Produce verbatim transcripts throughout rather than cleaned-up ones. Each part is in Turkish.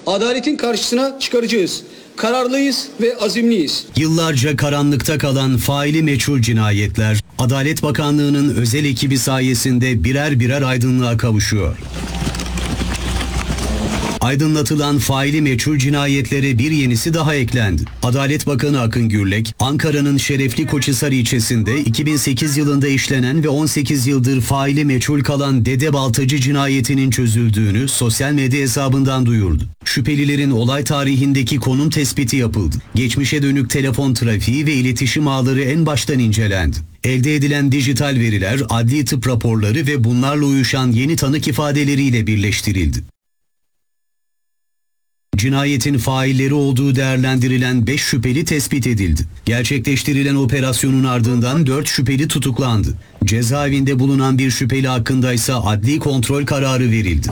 Adaletin karşısına çıkaracağız. Kararlıyız ve azimliyiz. Yıllarca karanlıkta kalan faili meçhul cinayetler, Adalet Bakanlığı'nın özel ekibi sayesinde birer birer aydınlığa kavuşuyor. Aydınlatılan faili meçhul cinayetlere bir yenisi daha eklendi. Adalet Bakanı Akın Gürlek, Ankara'nın Şerefli Koçhisar ilçesinde iki bin sekiz yılında işlenen ve on sekiz yıldır faili meçhul kalan Dede Baltacı cinayetinin çözüldüğünü sosyal medya hesabından duyurdu. Şüphelilerin olay tarihindeki konum tespiti yapıldı. Geçmişe dönük telefon trafiği ve iletişim ağları en baştan incelendi. Elde edilen dijital veriler, adli tıp raporları ve bunlarla uyuşan yeni tanık ifadeleriyle birleştirildi. Cinayetin failleri olduğu değerlendirilen beş şüpheli tespit edildi. Gerçekleştirilen operasyonun ardından dört şüpheli tutuklandı. Cezaevinde bulunan bir şüpheli hakkında ise adli kontrol kararı verildi.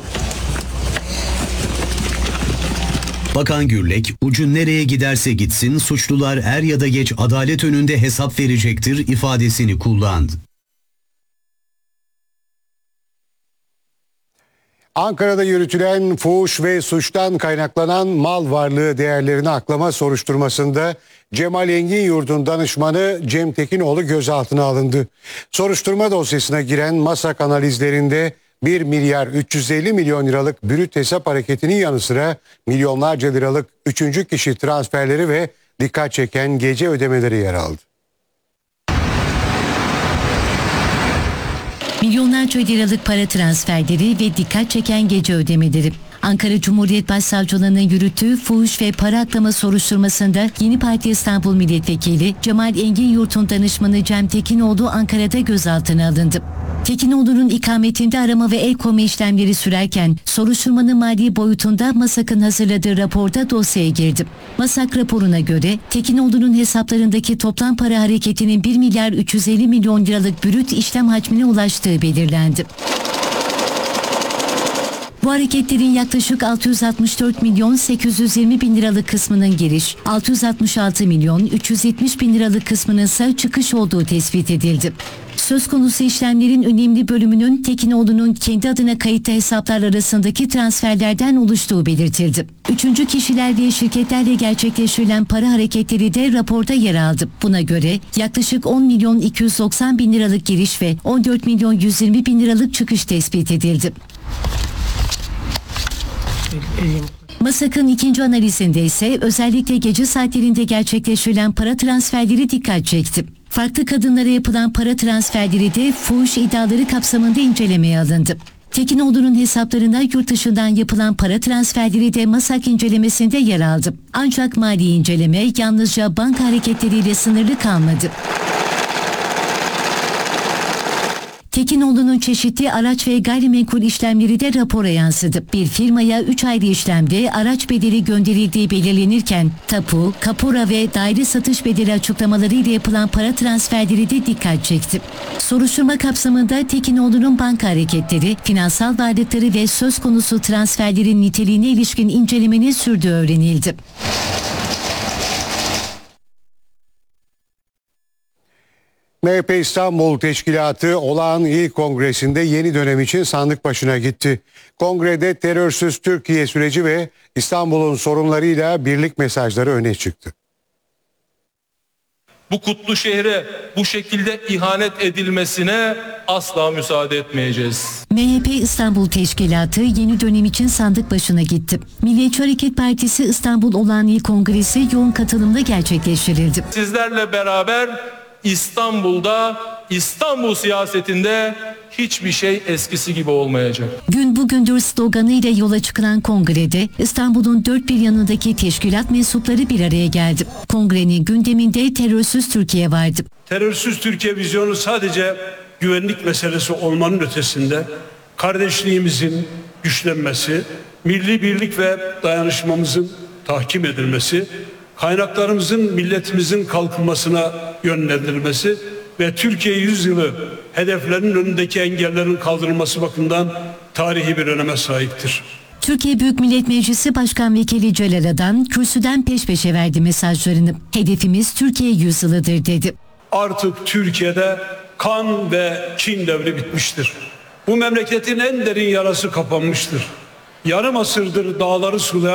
Bakan Gürlek, ucu nereye giderse gitsin suçlular er ya da geç adalet önünde hesap verecektir ifadesini kullandı. Ankara'da yürütülen fuhuş ve suçtan kaynaklanan mal varlığı değerlerini aklama soruşturmasında Cemal Engin danışmanı Cem Tekinoğlu gözaltına alındı. Soruşturma dosyasına giren MASAK analizlerinde bir milyar üç yüz elli milyon liralık brüt hesap hareketinin yanı sıra milyonlarca liralık üçüncü kişi transferleri ve dikkat çeken gece ödemeleri yer aldı. Milyonlarca liralık para transferleri ve dikkat çeken gece ödemeleri. Ankara Cumhuriyet Başsavcılığı'nın yürüttüğü fuhuş ve para aklama soruşturmasında Yeni Parti İstanbul Milletvekili Cemal Engin Yurt'un danışmanı Cem Tekinoğlu Ankara'da gözaltına alındı. Tekinoğlu'nun ikametinde arama ve el koyma işlemleri sürerken soruşturmanın mali boyutunda MASAK'ın hazırladığı raporda dosyaya girdi. MASAK raporuna göre Tekinoğlu'nun hesaplarındaki toplam para hareketinin bir milyar üç yüz elli milyon liralık brüt işlem hacmine ulaştığı belirlendi. Bu hareketlerin yaklaşık altı yüz altmış dört milyon sekiz yüz yirmi bin liralık kısmının giriş, altı yüz altmış altı milyon üç yüz yetmiş bin liralık kısmının ise çıkış olduğu tespit edildi. Söz konusu işlemlerin önemli bölümünün Tekinoğlu'nun kendi adına kayıtlı hesaplar arasındaki transferlerden oluştuğu belirtildi. Üçüncü kişiler ve şirketlerle gerçekleştirilen para hareketleri de raporda yer aldı. Buna göre yaklaşık on milyon iki yüz doksan bin liralık giriş ve on dört milyon yüz yirmi bin liralık çıkış tespit edildi. MASAK'ın ikinci analizinde ise özellikle gece saatlerinde gerçekleştirilen para transferleri dikkat çekti. Farklı kadınlara yapılan para transferleri de fuhuş iddiaları kapsamında incelemeye alındı. Tekinoğlu'nun hesaplarına yurt dışından yapılan para transferleri de MASAK incelemesinde yer aldı. Ancak mali inceleme yalnızca banka hareketleriyle sınırlı kalmadı. Tekinoğlu'nun çeşitli araç ve gayrimenkul işlemleri de rapora yansıdı. Bir firmaya üç ayrı işlemde araç bedeli gönderildiği belirlenirken tapu, kapora ve daire satış bedeli açıklamalarıyla yapılan para transferleri de dikkat çekti. Soruşturma kapsamında Tekinoğlu'nun banka hareketleri, finansal varlıkları ve söz konusu transferlerin niteliğine ilişkin incelemenin sürdüğü öğrenildi. M H P İstanbul Teşkilatı olağan il kongresinde yeni dönem için sandık başına gitti. Kongrede terörsüz Türkiye süreci ve İstanbul'un sorunlarıyla birlik mesajları öne çıktı. Bu kutlu şehre bu şekilde ihanet edilmesine asla müsaade etmeyeceğiz. M H P İstanbul Teşkilatı yeni dönem için sandık başına gitti. Milliyetçi Hareket Partisi İstanbul Olağan İl Kongresi yoğun katılımla gerçekleştirildi. Sizlerle beraber İstanbul'da, İstanbul siyasetinde hiçbir şey eskisi gibi olmayacak. Gün bugündür sloganıyla yola çıkılan kongrede İstanbul'un dört bir yanındaki teşkilat mensupları bir araya geldi. Kongrenin gündeminde terörsüz Türkiye vardı. Terörsüz Türkiye vizyonu sadece güvenlik meselesi olmanın ötesinde kardeşliğimizin güçlenmesi, milli birlik ve dayanışmamızın tahkim edilmesi, kaynaklarımızın milletimizin kalkınmasına yönlendirilmesi ve Türkiye yüzyılı hedeflerinin önündeki engellerin kaldırılması bakımından tarihi bir öneme sahiptir. Türkiye Büyük Millet Meclisi Başkan Vekili Celal Adan kürsüden peş peşe verdi mesajlarını. Hedefimiz Türkiye yüzyılıdır dedi. Artık Türkiye'de kan ve kin devri bitmiştir. Bu memleketin en derin yarası kapanmıştır. Yarım asırdır dağları sulayan